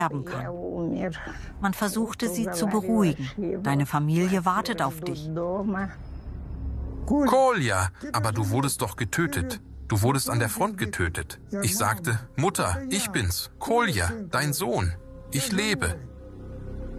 sterben kann. Man versuchte, sie zu beruhigen. Deine Familie wartet auf dich. Kolja, aber du wurdest doch getötet. Du wurdest an der Front getötet. Ich sagte, Mutter, ich bin's, Kolja, dein Sohn. Ich lebe.